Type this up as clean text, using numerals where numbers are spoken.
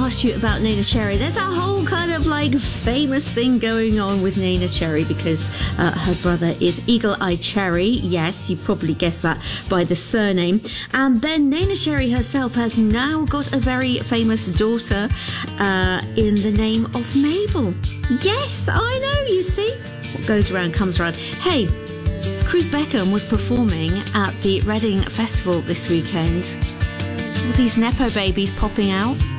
asked you about Neneh Cherry. There's a whole kind of like famous thing going on with Neneh Cherry because her brother is Eagle Eye Cherry. Yes, you probably guessed that by the surname. And then Neneh Cherry herself has now got a very famous daughter in the name of Mabel. Yes, I know, you see. What goes around comes around. Hey, Chris Beckham was performing at the Reading Festival this weekend. All these Nepo babies popping out.